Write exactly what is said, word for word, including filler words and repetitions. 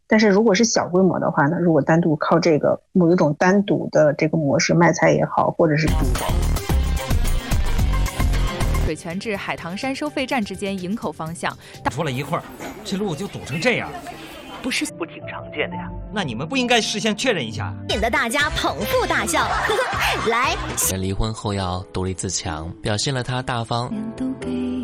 但是如果是小规模的话呢，如果单独靠这个某一种单独的这个模式卖菜也好，或者是水泉至海棠山收费站之间营口方向， 说了一会儿，这路就堵成这样， 不是不挺常见的呀？ 那你们不应该事先确认一下？ 引得大家捧腹大笑。来， 离婚后要独立自强，表现了他大方